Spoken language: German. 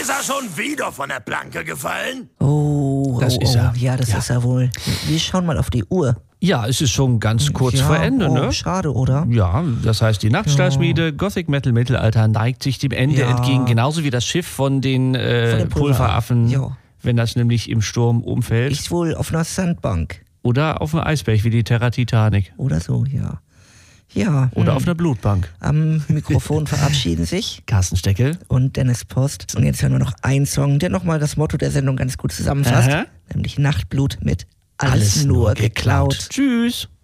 Ist er schon wieder von der Planke gefallen? Das ist er. Ja, das ist er wohl. Wir schauen mal auf die Uhr. Ja, es ist schon ganz kurz vor Ende, ne? Schade, oder? Ja, das heißt, die Nachtstahlschmiede Gothic Metal Mittelalter neigt sich dem Ende entgegen, genauso wie das Schiff von den Pulveraffen, wenn das nämlich im Sturm umfällt. Ist wohl auf einer Sandbank. Oder auf einem Eisberg wie die Terra Titanic. Oder so, ja. Ja. Oder auf einer Blutbank. Am Mikrofon verabschieden sich Carsten Steckel und Dennis Post. Und jetzt hören wir noch einen Song, der nochmal das Motto der Sendung ganz gut zusammenfasst. Nämlich Nachtblut mit Alles nur geklaut. Tschüss.